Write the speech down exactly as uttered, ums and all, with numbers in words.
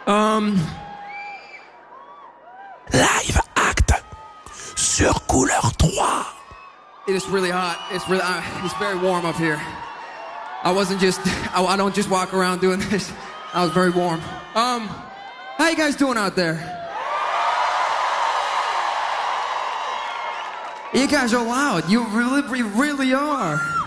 Um, Live act sur Couleur trois. it is really hot. It's really, uh, it's very warm up here. I wasn't just, I, I don't just walk around doing this. I was very warm. Um, how you guys doing out there? You guys are loud. You really, you really are.